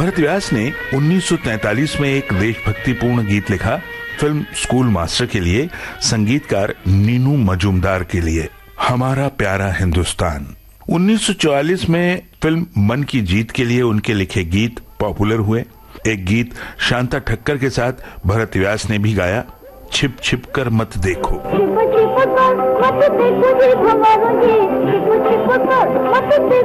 भरत व्यास ने 1943 में एक देशभक्तिपूर्ण गीत लिखा फिल्म स्कूल मास्टर के लिए, संगीतकार नीनू मजूमदार के लिए, हमारा प्यारा हिंदुस्तान। 1944 में फिल्म मन की जीत के लिए उनके लिखे गीत पॉपुलर हुए। एक गीत शांता ठक्कर के साथ भरत व्यास ने भी गाया, छिप छिप कर मत देखो। छिप छिप कर मत देखो जी भंवरों जी, छिप छिप कर मत देखो।